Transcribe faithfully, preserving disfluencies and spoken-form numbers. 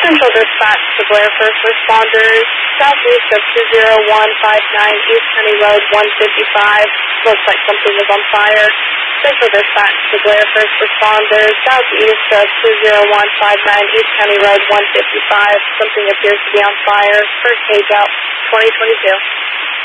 Central Dispatch to Blair First Responders, southeast of two zero one five nine East County Road one fifty-five. Looks like something is on fire. Central Dispatch to Blair First Responders, southeast of two zero one five nine East County Road one fifty-five. Something appears to be on fire. First page out, twenty twenty-two.